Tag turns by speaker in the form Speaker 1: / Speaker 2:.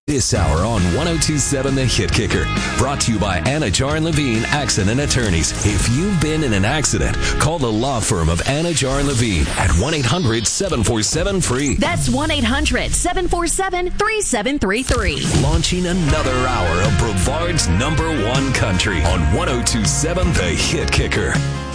Speaker 1: This hour on 1027 The Hit Kicker, brought to you by Anajar and Levine Accident Attorneys. If you've been in an accident, call the law firm of Anajar and Levine at 1-800-747-FREE.
Speaker 2: That's 1-800-747-3733.
Speaker 1: Launching another hour of Brevard's #1 country on 1027 The Hit Kicker.